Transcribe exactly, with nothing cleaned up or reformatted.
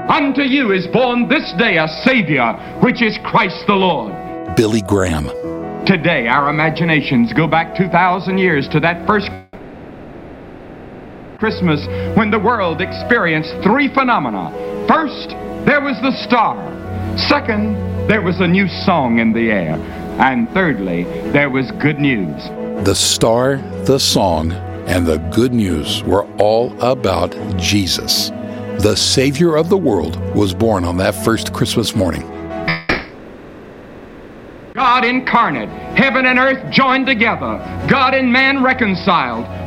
Unto you is born this day a Savior, which is Christ the Lord. Billy Graham. Today, our imaginations go back two thousand years to that first Christmas when the world experienced three phenomena. First, there was the star. Second, there was a new song in the air. And thirdly, there was good news. The star, the song, and the good news were all about Jesus. The Savior of the world was born on that first Christmas morning. God incarnate, heaven and earth joined together, God and man reconciled,